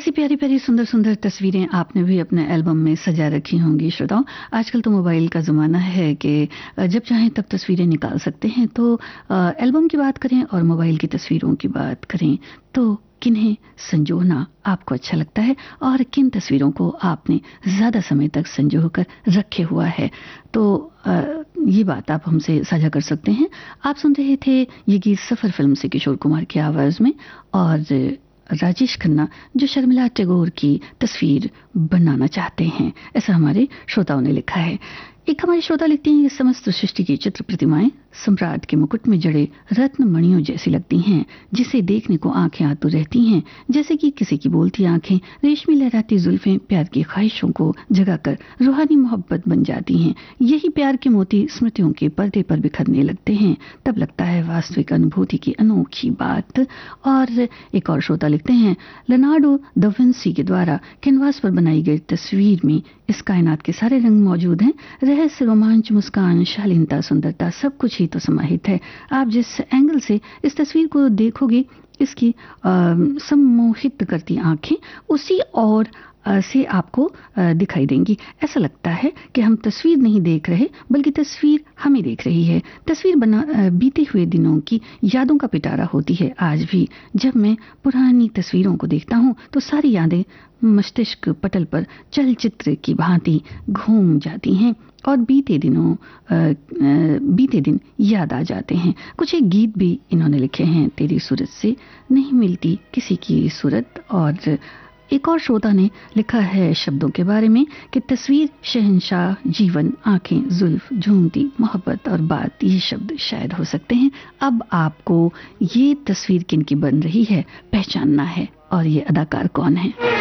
ऐसी प्यारी प्यारी सुंदर सुंदर तस्वीरें आपने भी अपने एल्बम में सजा रखी होंगी श्रोताओं। आजकल तो मोबाइल का ज़माना है कि जब चाहें तब तस्वीरें निकाल सकते हैं। तो एल्बम की बात करें और मोबाइल की तस्वीरों की बात करें तो किन्हें संजोना आपको अच्छा लगता है और किन तस्वीरों को आपने ज़्यादा समय तक संजो कर रखे हुआ है, तो ये बात आप हमसे साझा कर सकते हैं। आप सुन रहे थे ये गीत सफ़र फिल्म से किशोर कुमार की आवाज़ में, और राजेश खन्ना जो शर्मिला टैगोर की तस्वीर बनाना चाहते हैं, ऐसा हमारे श्रोताओं ने लिखा है। एक हमारे श्रोता लिखते हैं, ये समस्त सृष्टि की चित्र प्रतिमाएं सम्राट के मुकुट में जड़े रत्न मणियों जैसी लगती हैं, जिसे देखने को आंखें आतुर रहती हैं, जैसे कि किसी की बोलती आंखें, रेशमी लहराती जुल्फें प्यार की ख्वाहिशों को जगाकर रूहानी मोहब्बत बन जाती हैं। यही प्यार के मोती स्मृतियों के पर्दे पर बिखरने लगते हैं, तब लगता है वास्तविक अनुभूति की अनोखी बात। और एक और श्रोता लिखते हैं, लियोनार्डो दा विंसी के द्वारा कैनवास पर बनाई गई तस्वीर में इस कायनात के सारे रंग मौजूद हैं, रहस्य, रोमांच, मुस्कान, शालीनता, सुंदरता, सब कुछ ही तो समाहित है। आप जिस एंगल से इस तस्वीर को देखोगे, इसकी सम्मोहित करती आंखें उसी और से आपको दिखाई देंगी। ऐसा लगता है कि हम तस्वीर नहीं देख रहे बल्कि तस्वीर हमें देख रही है। तस्वीर बीते हुए दिनों की यादों का पिटारा होती है। आज भी जब मैं पुरानी तस्वीरों को देखता हूँ तो सारी यादें मस्तिष्क पटल पर चलचित्र की भांति घूम जाती हैं और बीते दिन याद आ जाते हैं। कुछ एक गीत भी इन्होंने लिखे हैं, तेरी सूरत से नहीं मिलती किसी की सूरत। और एक और श्रोता ने लिखा है शब्दों के बारे में कि तस्वीर, शहंशाह, जीवन, आंखें, जुल्फ, झूमती मोहब्बत और बात, ये शब्द शायद हो सकते हैं। अब आपको ये तस्वीर किन की बन रही है पहचानना है, और ये अदाकार कौन है।